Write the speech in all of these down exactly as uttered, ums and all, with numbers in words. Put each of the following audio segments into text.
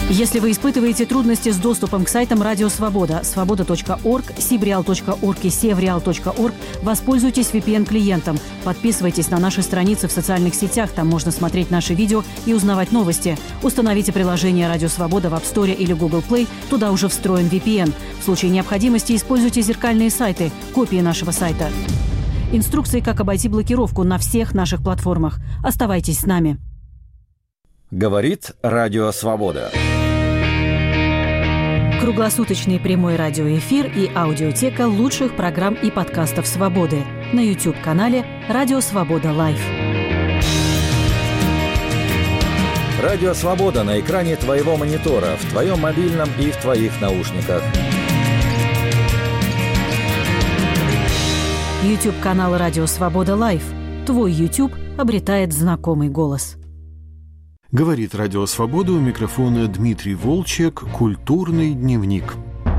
Если вы испытываете трудности с доступом к сайтам Радио Свобода, свобода точка орг, сибреал точка орг и севреал точка орг, воспользуйтесь ви пи эн-клиентом. Подписывайтесь на наши страницы в социальных сетях, там можно смотреть наши видео и узнавать новости. Установите приложение Радио Свобода в App Store или Google Play, туда уже встроен ви пи эн. В случае необходимости используйте зеркальные сайты, копии нашего сайта. Инструкции, как обойти блокировку на всех наших платформах. Оставайтесь с нами. Говорит Радио Свобода. Круглосуточный прямой радиоэфир и аудиотека лучших программ и подкастов «Свободы» на YouTube-канале «Радио Свобода Лайв». Радио Свобода на экране твоего монитора, в твоем мобильном и в твоих наушниках. YouTube-канал «Радио Свобода Лайв». Твой YouTube обретает знакомый голос. Говорит Радио Свобода, у микрофона Дмитрий Волчек, «Культурный дневник».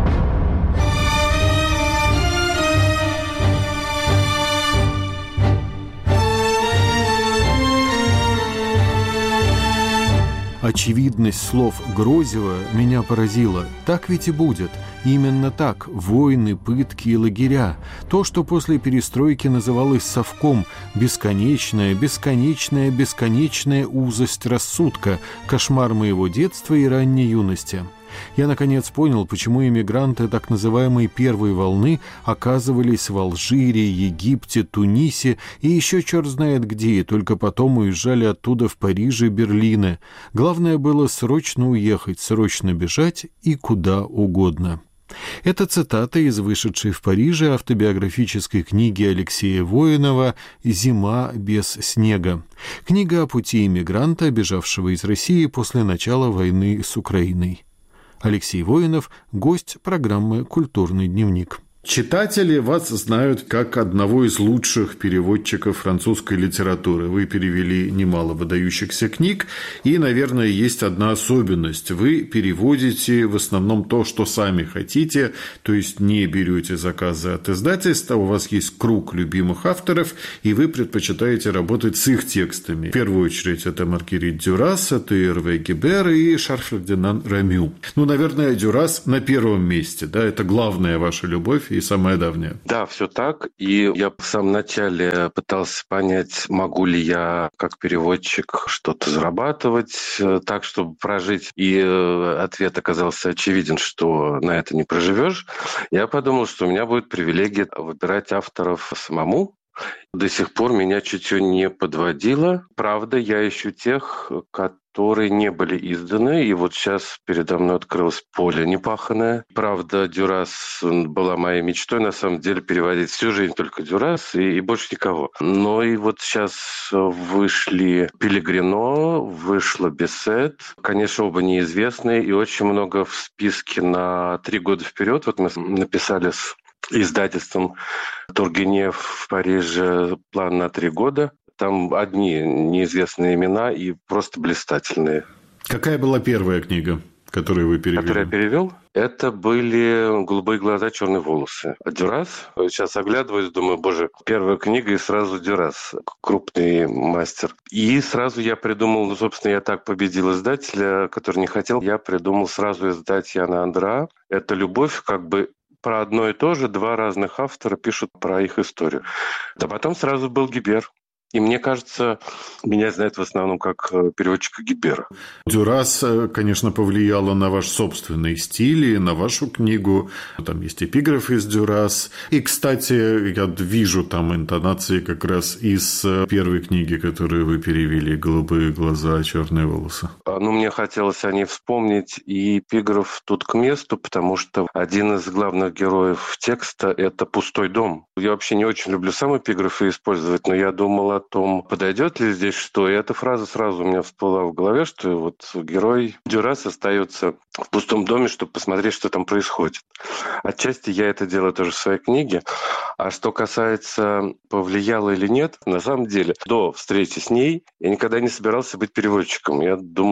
Очевидность слов Грозева меня поразила. Так ведь и будет. Именно так. Войны, пытки и лагеря. То, что после перестройки называлось совком. Бесконечная, бесконечная, бесконечная узость рассудка. Кошмар моего детства и ранней юности. Я, наконец, понял, почему эмигранты так называемой первой волны оказывались в Алжире, Египте, Тунисе и еще черт знает где, и только потом уезжали оттуда в Париж и Берлин. Главное было срочно уехать, срочно бежать и куда угодно. Это цитата из вышедшей в Париже автобиографической книги Алексея Воинова «Зима без снега». Книга о пути эмигранта, бежавшего из России после начала войны с Украиной. Алексей Воинов, гость программы «Культурный дневник». Читатели вас знают как одного из лучших переводчиков французской литературы. Вы перевели немало выдающихся книг, и, наверное, есть одна особенность. Вы переводите в основном то, что сами хотите, то есть не берете заказы от издательства, у вас есть круг любимых авторов, и вы предпочитаете работать с их текстами. В первую очередь это Маргерит Дюрас, это Эрве Гибер и Шарль-Фердинанд Рамю. Ну, наверное, Дюрас на первом месте, да, это главная ваша любовь и самая давняя. Да, все так. И я в самом начале пытался понять, могу ли я как переводчик что-то зарабатывать так, чтобы прожить. И ответ оказался очевиден, что на это не проживешь. Я подумал, что у меня будет привилегия выбирать авторов самому. До сих пор меня чутье не подводило. Правда, я ищу тех, которые не были изданы, и вот сейчас передо мной открылось поле непаханное. Правда, Дюрас была моей мечтой, на самом деле, переводить всю жизнь только Дюрас и, и больше никого. Но и вот сейчас вышли Пелегрино, вышла Бессет. Конечно, оба неизвестные, и очень много в списке на три года вперед. Вот мы написали с издательством Тургенев в Париже план на три года. Там одни неизвестные имена и просто блистательные. Какая была первая книга, которую вы перевели? Которую я перевел? Это были «Голубые глаза, черные волосы». А Дюрас? Сейчас оглядываюсь, думаю, боже, первая книга и сразу Дюрас, крупный мастер. И сразу я придумал, ну, собственно, я так победил издателя, который не хотел. Я придумал сразу издать Яна Андра. Это любовь, как бы про одно и то же, два разных автора пишут про их историю. А потом сразу был Гибер. И мне кажется, меня знают в основном как переводчика Гибера. Дюрас, конечно, повлияла на ваш собственный стиль и на вашу книгу. Там есть эпиграф из Дюрас. И, кстати, я вижу там интонации как раз из первой книги, которую вы перевели, «Голубые глаза, черные волосы». Ну, мне хотелось о ней вспомнить, и эпиграф тут к месту, потому что один из главных героев текста – это пустой дом. Я вообще не очень люблю сам эпиграфы использовать, но я думал о том, подойдет ли здесь что. И эта фраза сразу у меня всплыла в голове, что вот герой Дюрас остается в пустом доме, чтобы посмотреть, что там происходит. Отчасти я это делаю тоже в своей книге. А что касается, повлияло или нет, на самом деле, до встречи с ней я никогда не собирался быть переводчиком. Я думал,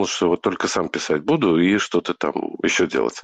что вот только сам писать буду и что-то там еще делать.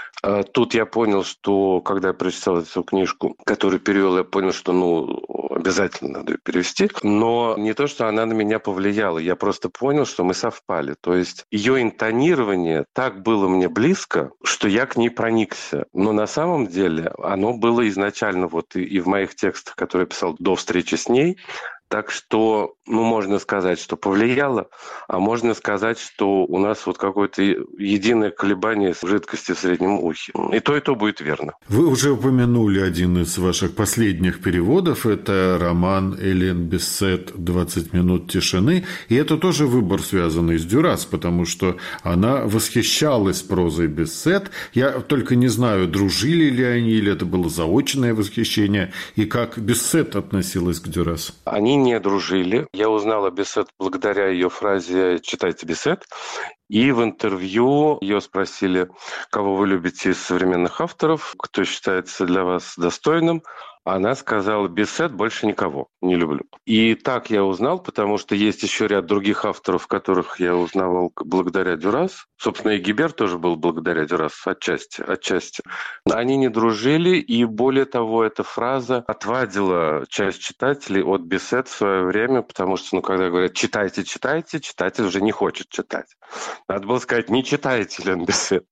Тут я понял, что когда я прочитал эту книжку, которую перевел, я понял, что ну, обязательно надо ее перевести. Но не то, что она на меня повлияла, я просто понял, что мы совпали. То есть ее интонирование так было мне близко, что я к ней проникся. Но на самом деле оно было изначально вот и, и в моих текстах, которые я писал до встречи с ней. Так что, ну, можно сказать, что повлияло, а можно сказать, что у нас вот какое-то единое колебание жидкости в среднем ухе. И то, и то будет верно. Вы уже упомянули один из ваших последних переводов. Это роман Элен Бессет «двадцать минут тишины». И это тоже выбор, связанный с Дюрас, потому что она восхищалась прозой Бессет. Я только не знаю, дружили ли они, или это было заочное восхищение, и как Бессет относилась к Дюрас. Они не дружили. Я узнал о Бессет благодаря ее фразе «читайте Бессет». И в интервью ее спросили, кого вы любите из современных авторов, кто считается для вас достойным. Она сказала: Бессет больше никого не люблю. И так я узнал, потому что есть еще ряд других авторов, которых я узнавал благодаря Дюрас. Собственно, и Гибер тоже был благодаря Дюрас, отчасти, отчасти. Они не дружили, и более того, эта фраза отвадила часть читателей от Бессет в свое время, потому что, ну, когда говорят «читайте, читайте», читатель уже не хочет читать. Надо было сказать «не читайте, Элен Бессет».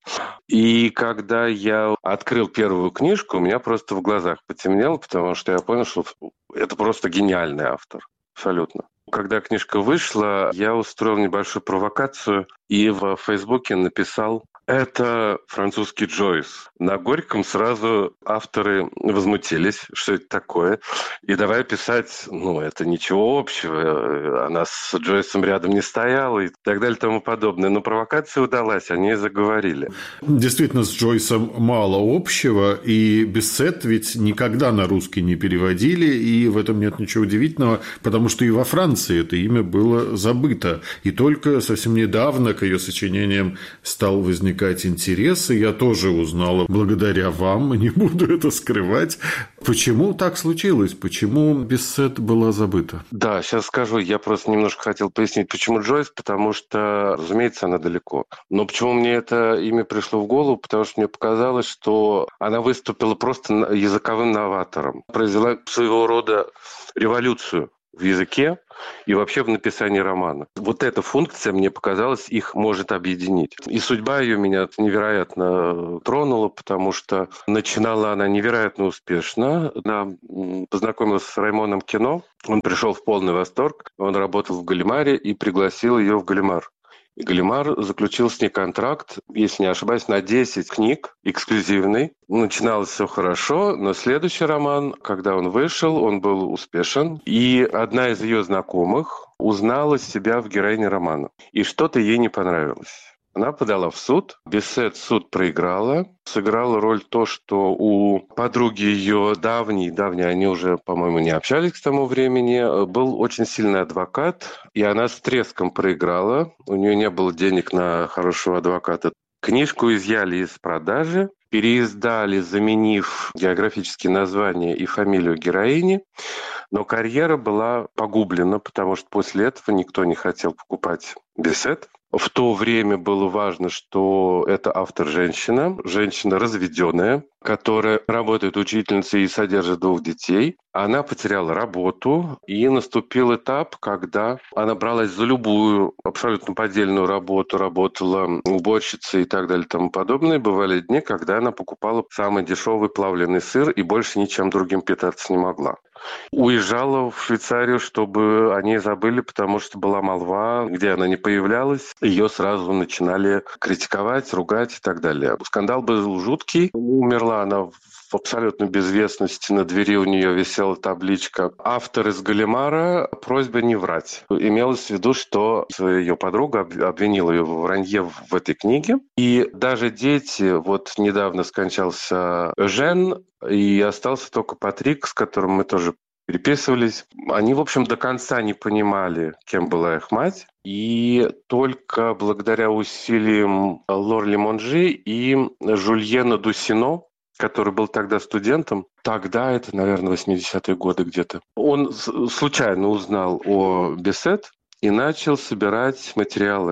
И когда я открыл первую книжку, у меня просто в глазах потемнело, потому что я понял, что это просто гениальный автор. Абсолютно. Когда книжка вышла, я устроил небольшую провокацию и в Фейсбуке написал: это французский Джойс. На Горьком сразу авторы возмутились, что это такое. И давай писать, ну, это ничего общего, она с Джойсом рядом не стояла и так далее и тому подобное. Но провокация удалась, они заговорили. Действительно, с Джойсом мало общего, и Бессет ведь никогда на русский не переводили, и в этом нет ничего удивительного, потому что и во Франции это имя было забыто. И только совсем недавно к ее сочинениям стал возникать интерес, и я тоже узнала благодаря вам, не буду это скрывать. Почему так случилось? Почему Бессет была забыта? Да, сейчас скажу. Я просто немножко хотел пояснить, почему Джойс, потому что, разумеется, она далеко. Но почему мне это имя пришло в голову? Потому что мне показалось, что она выступила просто языковым новатором, произвела своего рода революцию в языке и вообще в написании романа. Вот эта функция, мне показалось, их может объединить. И судьба ее меня невероятно тронула, потому что начинала она невероятно успешно. Она познакомилась с Раймоном Кино, он пришел в полный восторг, он работал в Галимаре и пригласил ее в Галимар. И Галимар заключил с ней контракт, если не ошибаюсь, на десять книг, эксклюзивный. Начиналось все хорошо, но следующий роман, когда он вышел, он был успешен. И одна из ее знакомых узнала себя в героине романа. И что-то ей не понравилось. Она подала в суд. Бессет суд проиграла. Сыграла роль то, что у подруги ее давней, давней, они уже, по-моему, не общались к тому времени, был очень сильный адвокат, и она с треском проиграла. У нее не было денег на хорошего адвоката. Книжку изъяли из продажи, переиздали, заменив географические названия и фамилию героини, но карьера была погублена, потому что после этого никто не хотел покупать Бессет. В то время было важно, что это автор женщина, женщина разведенная, которая работает учительницей и содержит двух детей. Она потеряла работу, и наступил этап, когда она бралась за любую абсолютно поддельную работу, работала уборщицей и так далее и тому подобное. Бывали дни, когда она покупала самый дешевый плавленый сыр и больше ничем другим питаться не могла. Уезжала в Швейцарию, чтобы о ней забыли, потому что была молва, где она не появлялась. Ее сразу начинали критиковать, ругать и так далее. Скандал был жуткий. Умерла она в абсолютной безвестности. На двери у нее висела табличка «Автор из Галимара. Просьба не врать». Имелось в виду, что ее подруга обвинила ее в вранье в этой книге. И даже дети, вот недавно скончался Жен, и остался только Патрик, с которым мы тоже переписывались. Они, в общем, до конца не понимали, кем была их мать. И только благодаря усилиям Лорли Монжи и Жульена Дусино, который был тогда студентом, тогда, это, наверное, восьмидесятые годы где-то, он случайно узнал о Бессет и начал собирать материалы.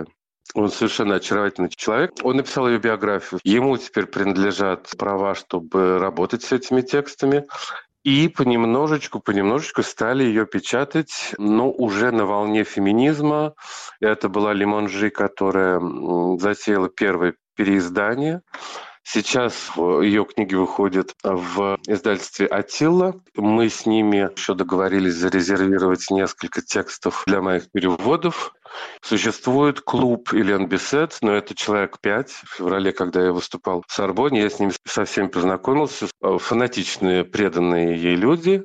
Он совершенно очаровательный человек. Он написал ее биографию. Ему теперь принадлежат права, чтобы работать с этими текстами. И понемножечку, понемножечку стали ее печатать, но уже на волне феминизма. Это была Лимонжи, которая затеяла первое переиздание. Сейчас ее книги выходят в издательстве «Аттила». Мы с ними еще договорились зарезервировать несколько текстов для моих переводов. Существует клуб Элен Бисет, но это человек пять. В феврале, когда я выступал в Сорбонне, я с ними со всеми познакомился. Фанатичные, преданные ей люди.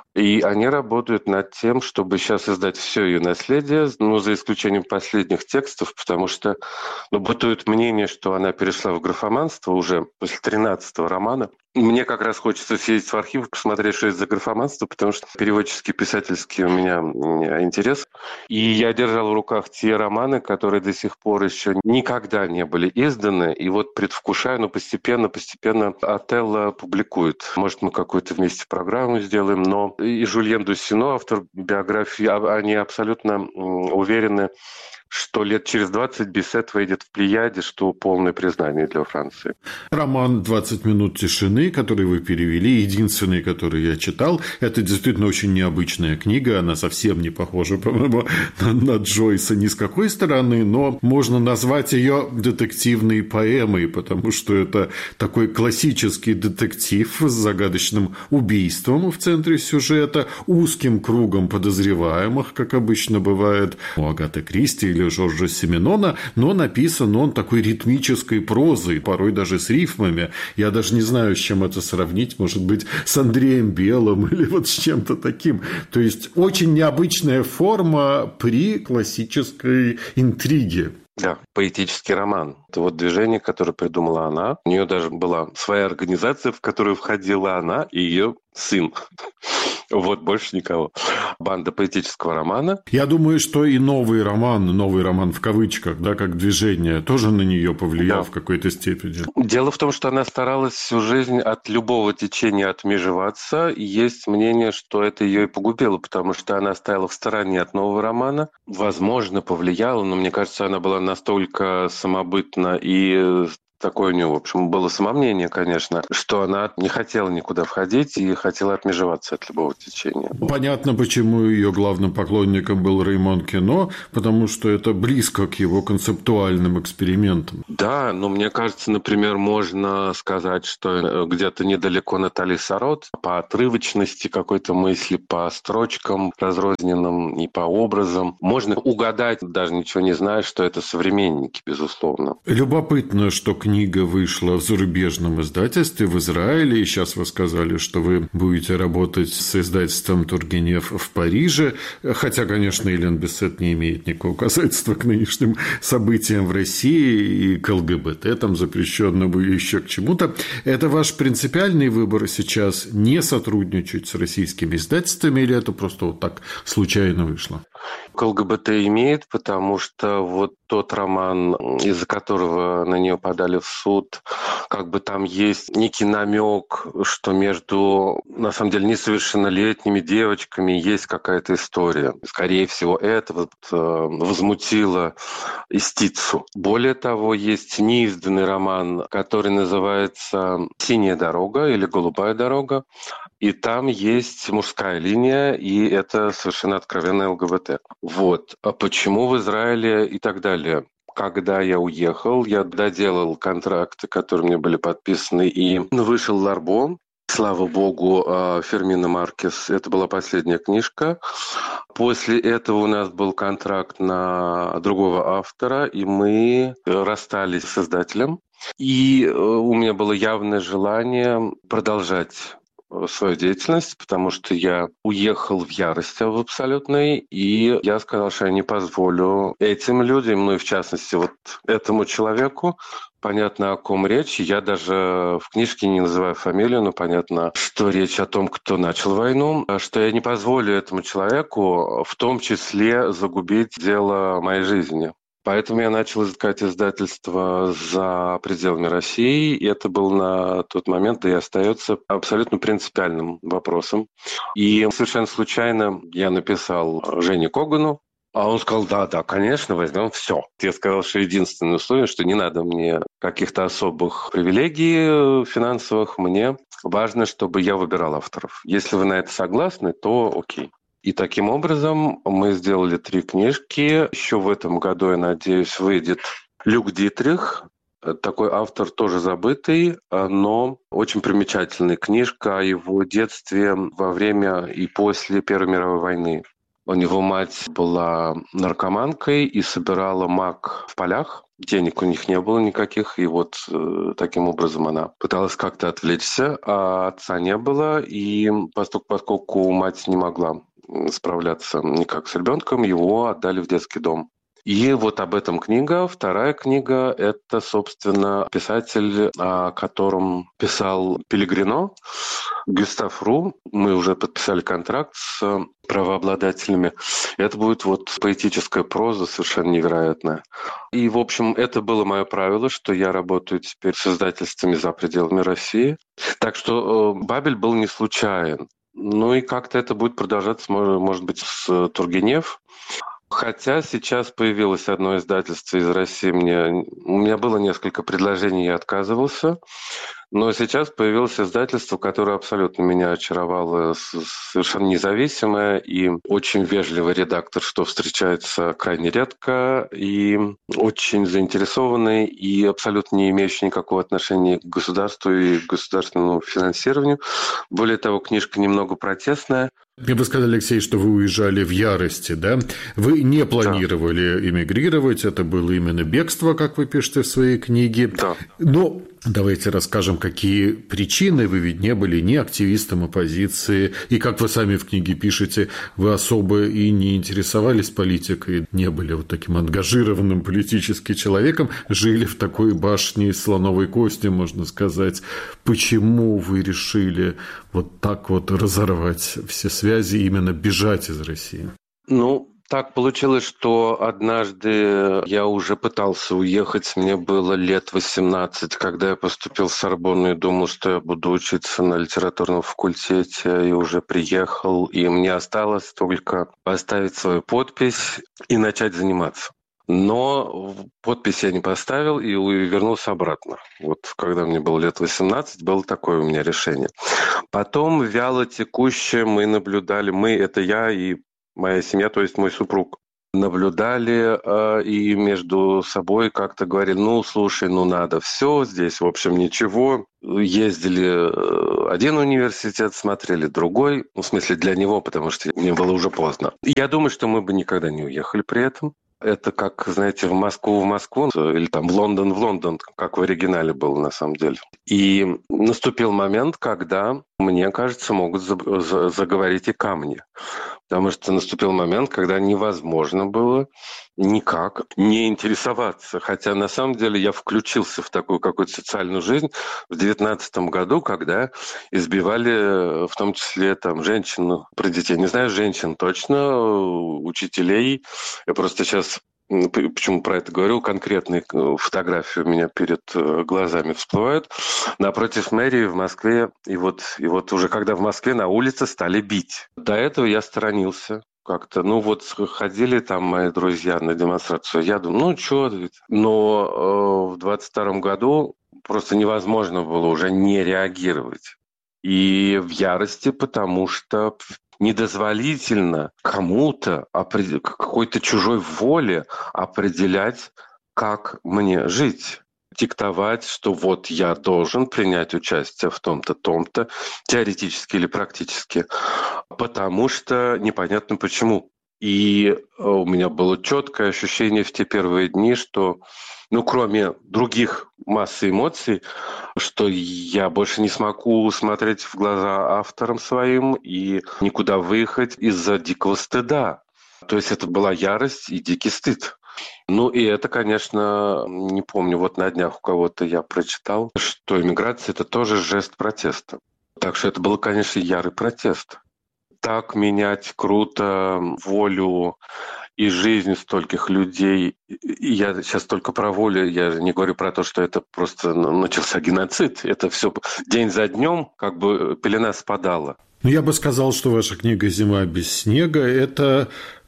И они работают над тем, чтобы сейчас издать все ее наследие, ну, за исключением последних текстов, потому что ну, бытует мнение, что она перешла в графоманство уже после тринадцатого романа. Мне как раз хочется съездить в архив, посмотреть, что это за графоманство, потому что переводческий, писательский у меня интерес. И я держал в руках те романы, которые до сих пор еще никогда не были изданы. И вот предвкушаю, но постепенно, постепенно Отелло публикует. Может, мы какую-то вместе программу сделаем, но и Жюльен Дуссино, автор биографии, они абсолютно уверены, что лет через двадцать Бисет выйдет в Плеяде, что полное признание для Франции. Роман «двадцать минут тишины», который вы перевели, единственный, который я читал, это действительно очень необычная книга. Она совсем не похожа, по-моему, на, на Джойса ни с какой стороны, но можно назвать ее детективной поэмой, потому что это такой классический детектив с загадочным убийством в центре сюжета, узким кругом подозреваемых, как обычно бывает у Агаты Кристи или Жоржа Сименона, но написан он такой ритмической прозой, порой даже с рифмами. Я даже не знаю, с чем это сравнить, может быть, с Андреем Белым или вот с чем-то таким. То есть очень необычная форма при классической интриге. Да, поэтический роман. Это вот движение, которое придумала она. У нее даже была своя организация, в которую входила она и ее сын. Вот, больше никого. Банда поэтического романа. Я думаю, что и новый роман, новый роман в кавычках, да, как движение, тоже на нее повлиял, да, в какой-то степени. Дело в том, что она старалась всю жизнь от любого течения отмежеваться. И есть мнение, что это ее и погубило, потому что она стояла в стороне от нового романа. Возможно, повлияло, но мне кажется, она была настолько самобытна и такое у нее, в общем, было самомнение, конечно, что она не хотела никуда входить и хотела отмежеваться от любого течения. Понятно, почему ее главным поклонником был Реймон Кено, потому что это близко к его концептуальным экспериментам. Да, но мне кажется, например, можно сказать, что где-то недалеко Натали Сарот по отрывочности какой-то мысли, по строчкам разрозненным и по образам. Можно угадать, даже ничего не зная, что это современники, безусловно. Любопытно, что книга вышла в зарубежном издательстве в Израиле, и сейчас вы сказали, что вы будете работать с издательством Тургенев в Париже, хотя, конечно, Элен Бисет не имеет никакого касательства к нынешним событиям в России и к ЛГБТ, там запрещенному еще к чему-то. Это ваш принципиальный выбор сейчас не сотрудничать с российскими издательствами, или это просто вот так случайно вышло? К ЛГБТ имеет, потому что вот тот роман, из-за которого на нее подали в суд, как бы там есть некий намек, что между, на самом деле, несовершеннолетними девочками есть какая-то история. Скорее всего, это вот, э, возмутило истицу. Более того, есть неизданный роман, который называется «Синяя дорога» или «Голубая дорога». И там есть мужская линия, и это совершенно откровенная ЛГБТ. Вот. А почему в Израиле и так далее? Когда я уехал, я доделал контракты, которые мне были подписаны, и вышел Ларбо. Слава богу, Фермино Маркес. Это была последняя книжка. После этого у нас был контракт на другого автора, и мы расстались с издателем. И у меня было явное желание продолжать свою деятельность, потому что я уехал в ярости в абсолютной, и я сказал, что я не позволю этим людям, ну и в частности вот этому человеку, понятно, о ком речь. Я даже в книжке не называю фамилию, но понятно, что речь о том, кто начал войну, что я не позволю этому человеку в том числе загубить дело моей жизни. Поэтому я начал искать издательство за пределами России, и это был на тот момент, да и остается абсолютно принципиальным вопросом. И совершенно случайно я написал Жене Когану, А он сказал, да, да, конечно, возьмем все. Я сказал, что единственное условие, что не надо мне каких-то особых привилегий финансовых, мне важно, чтобы я выбирал авторов. Если вы на это согласны, то окей. И таким образом мы сделали три книжки. Еще в этом году, я надеюсь, выйдет Люк Дитрих. Такой автор тоже забытый, но очень примечательная книжка о его детстве во время и после Первой мировой войны. У него мать была наркоманкой и собирала мак в полях. Денег у них не было никаких, и вот э, таким образом она пыталась как-то отвлечься, а отца не было, и поскольку, поскольку мать не могла справляться никак с ребенком, его отдали в детский дом. И вот об этом книга. Вторая книга – это, собственно, писатель, о котором писал Пеллегрино, Гюстав Ру. Мы уже подписали контракт с правообладателями. Это будет вот поэтическая проза совершенно невероятная. И, в общем, это было мое правило, что я работаю теперь с издательствами за пределами России. Так что «Бабель» был не случайен. Ну и как-то это будет продолжаться, может быть, с Тургенев. Хотя сейчас появилось одно издательство из России. Мне, у меня было несколько предложений, я отказывался. Но сейчас появилось издательство, которое абсолютно меня очаровало, совершенно независимое и очень вежливый редактор, что встречается крайне редко, и очень заинтересованный, и абсолютно не имеющий никакого отношения к государству и к государственному финансированию. Более того, книжка немного протестная. Вы сказали, Алексей, что вы уезжали в ярости, да? Вы не планировали да. эмигрировать, это было именно бегство, как вы пишете в своей книге. Да. Но давайте расскажем, какие причины. Вы ведь не были ни активистом оппозиции, и, как вы сами в книге пишете, вы особо и не интересовались политикой, не были вот таким ангажированным политическим человеком, жили в такой башне из слоновой кости, можно сказать. Почему вы решили вот так вот разорвать все связи, именно бежать из России? Ну, так получилось, что однажды я уже пытался уехать, мне было лет восемнадцать, когда я поступил в Сорбонну и думал, что я буду учиться на литературном факультете, и уже приехал, и мне осталось только поставить свою подпись и начать заниматься. Но подпись я не поставил и вернулся обратно. Вот когда мне было лет восемнадцать, было такое у меня решение. Потом вяло текуще мы наблюдали, мы, это я и моя семья, то есть мой супруг, наблюдали э, и между собой как-то говорили, ну, слушай, ну, надо все, здесь, в общем, ничего. Ездили один университет, смотрели другой, ну, в смысле для него, потому что мне было уже поздно. Я думаю, что мы бы никогда не уехали при этом. Это как, знаете, в Москву в Москву или там в Лондон в Лондон, как в оригинале было на самом деле. И наступил момент, когда, мне кажется, могут заговорить и камни. Потому что наступил момент, когда невозможно было никак не интересоваться. Хотя на самом деле я включился в такую какую-то социальную жизнь в девятнадцатом году, когда избивали в том числе там женщин, про детей. Не знаю, женщин точно, учителей. Я просто сейчас, почему про это говорю, конкретные фотографии у меня перед глазами всплывают. Напротив мэрии в Москве. И вот, и вот уже когда в Москве на улице стали бить. До этого я сторонился. Как-то, ну вот ходили там мои друзья на демонстрацию, я думаю, ну что, но э, в двадцать втором году просто невозможно было уже не реагировать. И в ярости, потому что недозволительно кому-то, какой-то чужой воле определять, как мне жить. Диктовать, что вот я должен принять участие в том-то, том-то, теоретически или практически, потому что непонятно почему. И у меня было четкое ощущение в те первые дни, что, ну, кроме других массы эмоций, что я больше не смогу смотреть в глаза авторам своим и никуда выехать из-за дикого стыда. То есть это была ярость и дикий стыд. Ну и это, конечно, не помню, вот на днях у кого-то я прочитал, что иммиграция – это тоже жест протеста. Так что это был, конечно, ярый протест. Так менять круто волю и жизнь стольких людей. И я сейчас только про волю, я не говорю про то, что это просто начался геноцид. Это все день за днем, как бы пелена спадала. Ну, я бы сказал, что ваша книга «Зима без снега» – это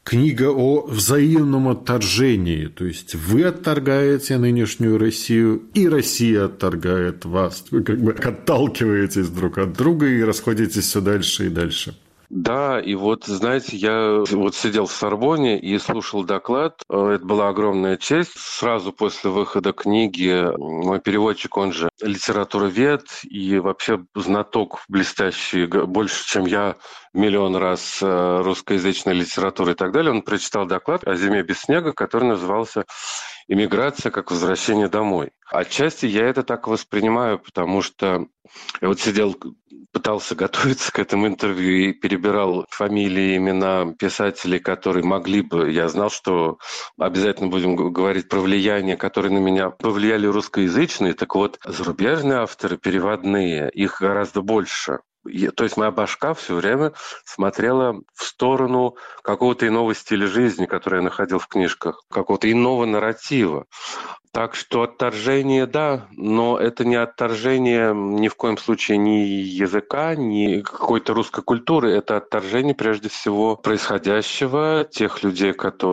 книга о взаимном отторжении. То есть вы отторгаете нынешнюю Россию, и Россия отторгает вас. Вы как бы отталкиваетесь друг от друга и расходитесь все дальше и дальше. Да, и вот, знаете, я вот сидел в Сорбонне и слушал доклад. Это была огромная честь. Сразу после выхода книги мой переводчик, он же литературовед и вообще знаток блестящий, больше, чем я, миллион раз русскоязычной литературы и так далее. Он прочитал доклад о «Зиме без снега», который назывался «Иммиграция как возвращение домой». Отчасти я это так воспринимаю, потому что я вот сидел, пытался готовиться к этому интервью и перебирал фамилии, имена писателей, которые могли бы... Я знал, что обязательно будем говорить про влияние, которые на меня повлияли русскоязычные. Так вот, зарубежные авторы, переводные, их гораздо больше. То есть моя башка все время смотрела в сторону какого-то иного стиля жизни, который я находил в книжках, какого-то иного нарратива. Так что отторжение, да, но это не отторжение ни в коем случае ни языка, ни какой-то русской культуры. Это отторжение, прежде всего, происходящего, тех людей,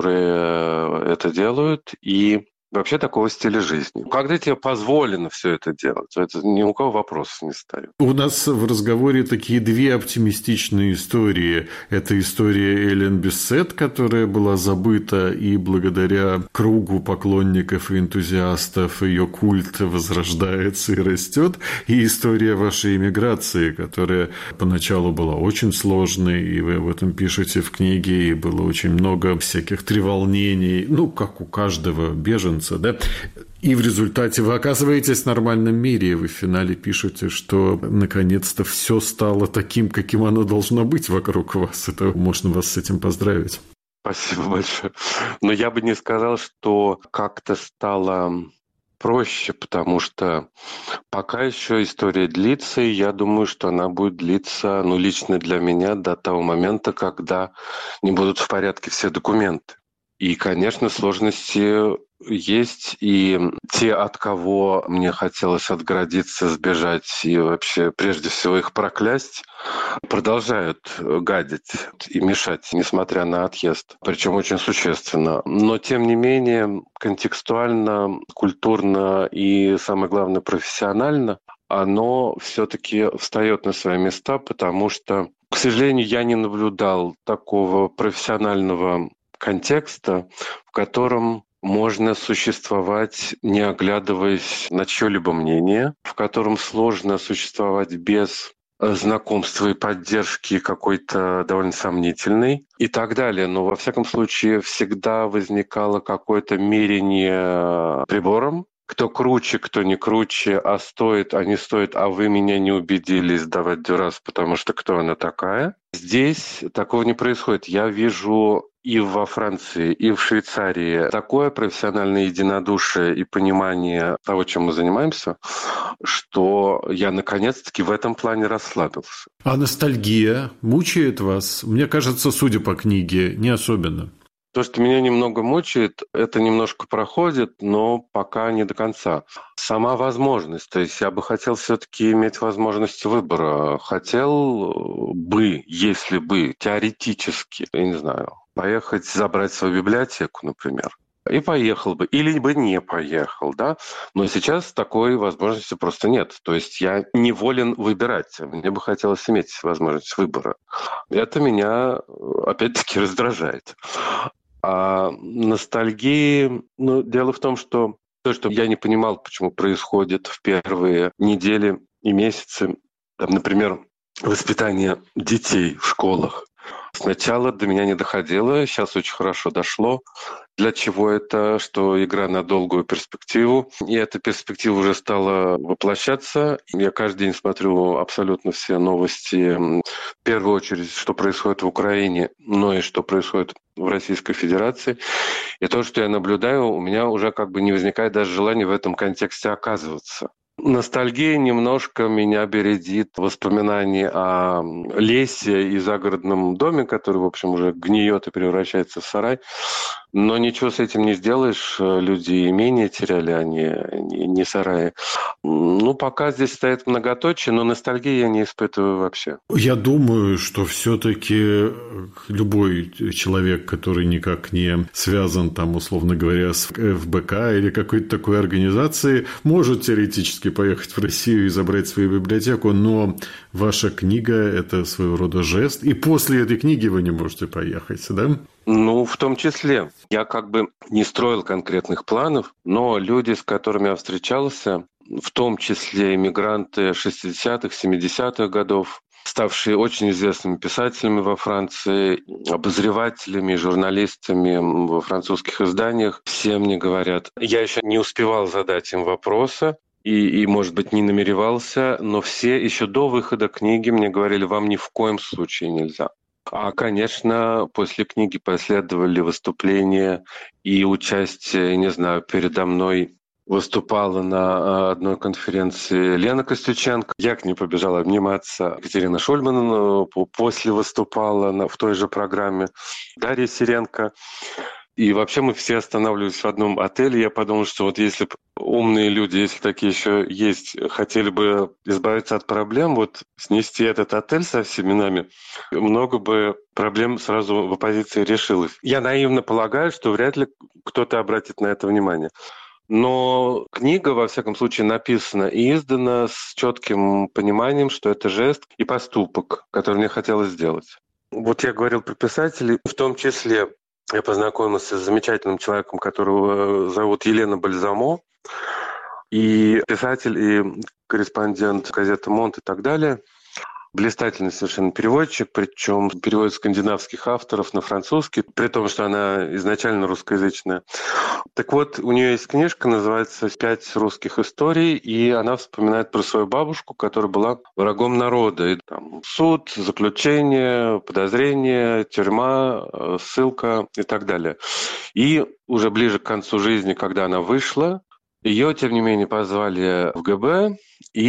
которые это делают, и вообще такого стиля жизни. Когда тебе позволено все это делать, это ни у кого вопросов не ставит. У нас в разговоре такие две оптимистичные истории. Это история Элен Бессет, которая была забыта, и благодаря кругу поклонников и энтузиастов ее культ возрождается и растет. И история вашей эмиграции, которая поначалу была очень сложной, и вы об этом пишете в книге, и было очень много всяких треволнений, ну, как у каждого беженца, да? И в результате вы оказываетесь в нормальном мире, и вы в финале пишете, что наконец-то все стало таким, каким оно должно быть вокруг вас. Это можно вас с этим поздравить. Спасибо большое. Но я бы не сказал, что как-то стало проще, потому что пока еще история длится, и я думаю, что она будет длиться, ну, лично для меня, до того момента, когда не будут в порядке все документы. И, конечно, сложности есть, и те, от кого мне хотелось отгородиться, сбежать и вообще, прежде всего, их проклясть, продолжают гадить и мешать, несмотря на отъезд, причем очень существенно. Но, тем не менее, контекстуально, культурно и, самое главное, профессионально оно все-таки встает на свои места, потому что, к сожалению, я не наблюдал такого профессионального контекста, в котором можно существовать, не оглядываясь на чье-либо мнение, в котором сложно существовать без знакомства и поддержки какой-то довольно сомнительной и так далее. Но, во всяком случае, всегда возникало какое-то мерение прибором. Кто круче, кто не круче, а стоит, а не стоит, а вы меня не убедили сдавать дюрас, потому что кто она такая. Здесь такого не происходит. Я вижу и во Франции, и в Швейцарии такое профессиональное единодушие и понимание того, чем мы занимаемся, что я наконец-таки в этом плане расслабился. А ностальгия мучает вас? Мне кажется, судя по книге, не особенно. То, что меня немного мучает, это немножко проходит, но пока не до конца. Сама возможность, то есть я бы хотел все-таки иметь возможность выбора. Хотел бы, если бы, теоретически, я не знаю, поехать забрать свою библиотеку, например. И поехал бы, или бы не поехал, да. Но сейчас такой возможности просто нет. То есть я не волен выбирать. Мне бы хотелось иметь возможность выбора. Это меня, опять-таки, раздражает. А ностальгии, ну, дело в том, что то, что я не понимал, почему происходит в первые недели и месяцы, там, например, воспитание детей в школах. Сначала до меня не доходило, сейчас очень хорошо дошло. Для чего это? Что игра на долгую перспективу. И эта перспектива уже стала воплощаться. Я каждый день смотрю абсолютно все новости. В первую очередь, что происходит в Украине, но и что происходит в Российской Федерации. И то, что я наблюдаю, у меня уже как бы не возникает даже желания в этом контексте оказываться. Ностальгия немножко меня бередит воспоминаний о лесе и загородном доме, который, в общем, уже гниет и превращается в сарай. Но ничего с этим не сделаешь. Люди имение теряли, а не, не сараи. Ну, пока здесь стоит многоточие, но ностальгии я не испытываю вообще. Я думаю, что все-таки любой человек, который никак не связан, там, условно говоря, с эф бэ ка или какой-то такой организацией, может теоретически поехать в Россию и забрать свою библиотеку, но ваша книга – это своего рода жест, и после этой книги вы не можете поехать, да? Ну, в том числе. Я как бы не строил конкретных планов, но люди, с которыми я встречался, в том числе иммигранты шестидесятых, семидесятых годов, ставшие очень известными писателями во Франции, обозревателями, журналистами во французских изданиях, все мне говорят, я еще не успевал задать им вопроса, и, и, может быть, не намеревался, но все еще до выхода книги мне говорили, вам ни в коем случае нельзя. А, конечно, после книги последовали выступления и участие, не знаю, передо мной выступала на одной конференции Лена Костюченко. Я к ней побежала обниматься. Екатерина Шульман после выступала в той же программе. Дарья Сиренко. И вообще мы все останавливались в одном отеле. Я подумал, что вот если умные люди, если такие еще есть, хотели бы избавиться от проблем, вот снести этот отель со всеми нами, много бы проблем сразу в оппозиции решилось. Я наивно полагаю, что вряд ли кто-то обратит на это внимание. Но книга, во всяком случае, написана и издана с четким пониманием, что это жест и поступок, который мне хотелось сделать. Вот я говорил про писателей, в том числе я познакомился с замечательным человеком, которого зовут Елена Бальзамо, и писатель, и корреспондент газеты «Монт» и так далее. Блистательный совершенно переводчик, причем переводит скандинавских авторов на французский, при том, что она изначально русскоязычная. Так вот, у нее есть книжка, называется «Пять русских историй», и она вспоминает про свою бабушку, которая была врагом народа. И там суд, заключение, подозрение, тюрьма, ссылка и так далее. И уже ближе к концу жизни, когда она вышла, ее, тем не менее, позвали в гэ бэ,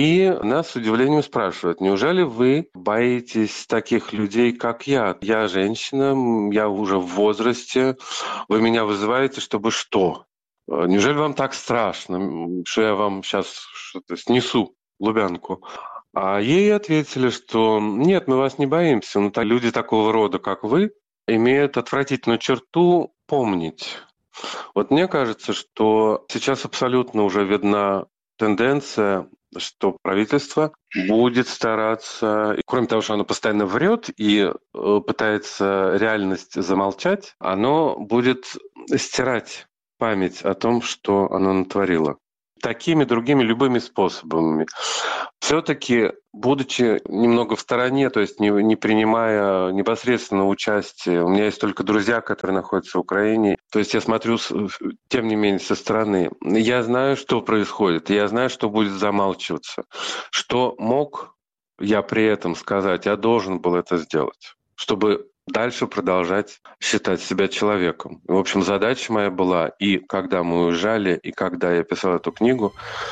и нас с удивлением спрашивают, неужели вы боитесь таких людей, как я? Я женщина, я уже в возрасте, вы меня вызываете, чтобы что? Неужели вам так страшно, что я вам сейчас что-то снесу, Лубянку? А ей ответили, что нет, мы вас не боимся, но люди такого рода, как вы, имеют отвратительную черту помнить. Вот мне кажется, что сейчас абсолютно уже видна тенденция, что правительство будет стараться, кроме того, что оно постоянно врет и пытается реальность замолчать, оно будет стирать память о том, что оно натворило. Такими, другими, любыми способами. Все-таки, будучи немного в стороне, то есть не, не принимая непосредственного участия, у меня есть только друзья, которые находятся в Украине, то есть я смотрю, тем не менее, со стороны. Я знаю, что происходит, я знаю, что будет замалчиваться. Что мог я при этом сказать, я должен был это сделать, чтобы дальше продолжать считать себя человеком. В общем, задача моя была, и когда мы уезжали, и когда я писал эту книгу,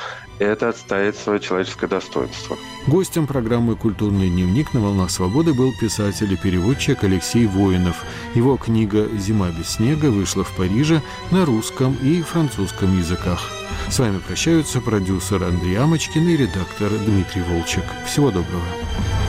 это отстоять свое человеческое достоинство. Гостем программы «Культурный дневник» на «Волнах свободы» был писатель и переводчик Алексей Воинов. Его книга «Зима без снега» вышла в Париже на русском и французском языках. С вами прощаются продюсер Андрей Амочкин и редактор Дмитрий Волчек. Всего доброго.